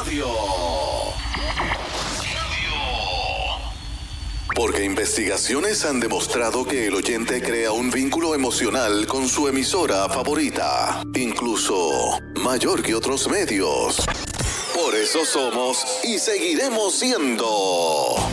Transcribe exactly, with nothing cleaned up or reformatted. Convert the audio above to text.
Radio. Porque investigaciones han demostrado que el oyente crea un vínculo emocional con su emisora favorita, incluso mayor que otros medios. Por eso somos y seguiremos siendo